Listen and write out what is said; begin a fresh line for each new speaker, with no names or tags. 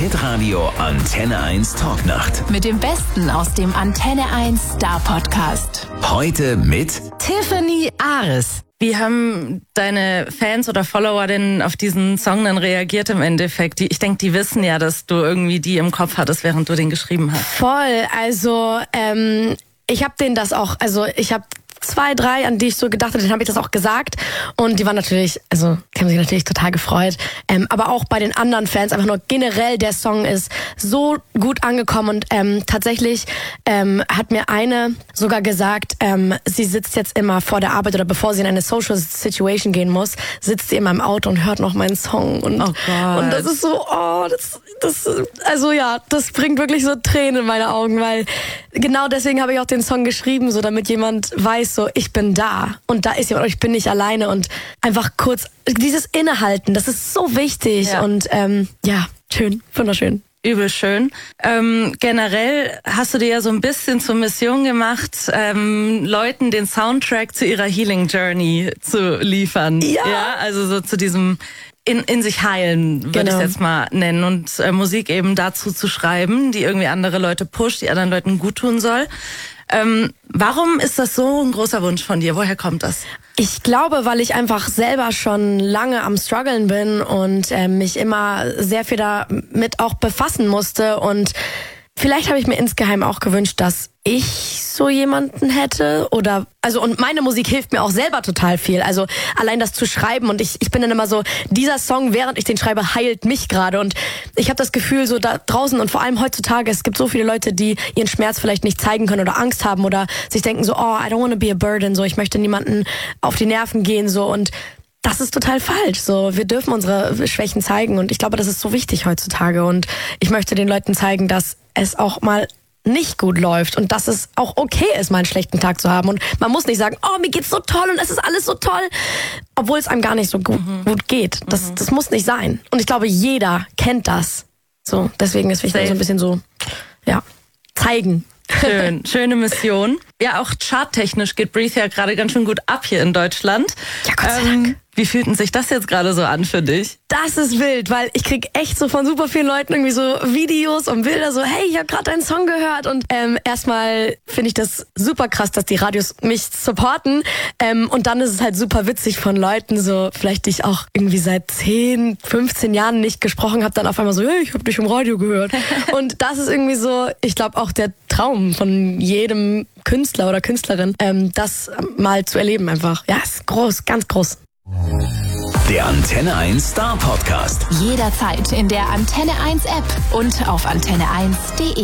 Hitradio Antenne 1 Talknacht.
Mit dem Besten aus dem Antenne 1 Star Podcast.
Heute mit
Tiffany Ares.
Wie haben deine Fans oder Follower denn auf diesen Song dann reagiert im Endeffekt? Ich denke, die wissen ja, dass du irgendwie die im Kopf hattest, während du den geschrieben hast.
Voll, also ich habe denen das auch, ich habe 2, 3, an die ich so gedacht habe, denen habe ich das auch gesagt. Und die waren natürlich, die haben sich natürlich total gefreut. Aber auch bei den anderen Fans, einfach nur generell, der Song ist so gut angekommen. Und tatsächlich hat mir eine sogar gesagt, sie sitzt jetzt immer vor der Arbeit oder bevor sie in eine Social Situation gehen muss, sitzt sie immer im Auto und hört noch meinen Song. Und,
oh Gott.
Und das ist so, das bringt wirklich so Tränen in meine Augen, weil genau deswegen habe ich auch den Song geschrieben, so damit jemand weiß, so, ich bin da und da ist jemand, ich bin nicht alleine und einfach kurz dieses Innehalten, das ist so wichtig und schön, wunderschön.
Übel schön. Generell hast du dir ja so ein bisschen zur Mission gemacht, Leuten den Soundtrack zu ihrer Healing Journey zu liefern. Ja, also so zu diesem in sich heilen, würde ich es jetzt mal nennen. Und Musik eben dazu zu schreiben, die irgendwie andere Leute pusht, die anderen Leuten gut tun soll. Warum ist das so ein großer Wunsch von dir? Woher kommt das?
Ich glaube, weil ich einfach selber schon lange am Struggeln bin und mich immer sehr viel damit auch befassen musste. Und vielleicht habe ich mir insgeheim auch gewünscht, dass ich so jemanden hätte und meine Musik hilft mir auch selber total viel. Also allein das zu schreiben und ich bin dann immer so, dieser Song, während ich den schreibe, heilt mich gerade und ich habe das Gefühl so da draußen und vor allem heutzutage, es gibt so viele Leute, die ihren Schmerz vielleicht nicht zeigen können oder Angst haben oder sich denken so, oh, I don't want to be a burden, so ich möchte niemanden auf die Nerven gehen so und das ist total falsch. So, wir dürfen unsere Schwächen zeigen und ich glaube, das ist so wichtig heutzutage und ich möchte den Leuten zeigen, dass es auch mal nicht gut läuft und dass es auch okay ist, mal einen schlechten Tag zu haben und man muss nicht sagen, oh, mir geht's so toll und es ist alles so toll, obwohl es einem gar nicht so gut geht. Das muss nicht sein. Und ich glaube, jeder kennt das. So, deswegen ist wichtig so ein bisschen so, zeigen.
Schön, schöne Mission. Ja, auch charttechnisch geht Breathe ja gerade ganz schön gut ab hier in Deutschland.
Ja, Gott sei Dank.
Wie fühlt denn sich das jetzt gerade so an für dich?
Das ist wild, weil ich krieg echt so von super vielen Leuten irgendwie so Videos und Bilder so, hey, ich habe gerade deinen Song gehört und erstmal finde ich das super krass, dass die Radios mich supporten und dann ist es halt super witzig von Leuten so, vielleicht die ich auch irgendwie seit 10, 15 Jahren nicht gesprochen habe, dann auf einmal so, hey, ich habe dich im Radio gehört und das ist irgendwie so, ich glaube auch der Traum von jedem Künstler oder Künstlerin, das mal zu erleben einfach. Ja, ist groß, ganz groß.
der Antenne 1 Star Podcast.
Jederzeit in der Antenne 1 App und auf antenne1.de.